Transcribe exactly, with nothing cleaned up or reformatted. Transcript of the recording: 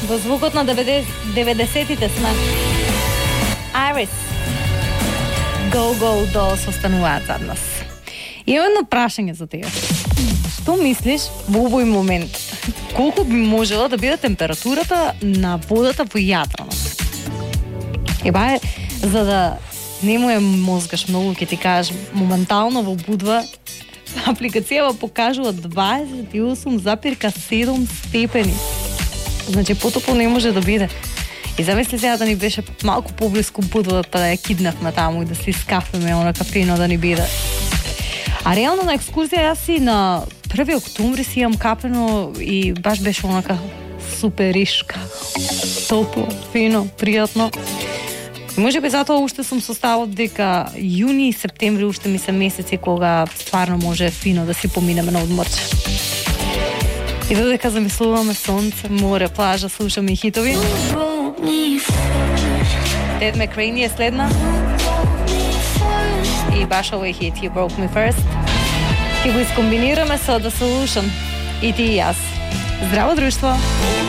во звукот на деветдесетите сме. Iris. Go, go, Dolls остануваат зад нас. И едно прашање за тебе. Што мислиш во овој момент? Колку би можела да биде температурата на водата во Јадранот? Еба е, за да не му е мозгаш многу, ќе ти кажеш, моментално во Будва апликацијава покажува дваесет и осум зарез седум степени. Значи, потопло не може да биде. И замисли сега да ни беше малку поблиску Будва, па да ја киднахме таму и да се искафеме онака фино да ни биде. А реално на екскурзија јас си на први октомври си имам капено и баш беше онака суперишка. Топло, фино, пријатно. И може би затоа уште сум со ставот дека јуни и септември уште ми се месеци кога стварно може фино да си поминеме на одморче. И додека замислуваме сонце, море, плажа, слушаме и хитови. Dead McCraney е следна. И баш овој хит You Broke Me First. Ке го искомбинираме со The Solution. И ти и јас. Здраво друштво!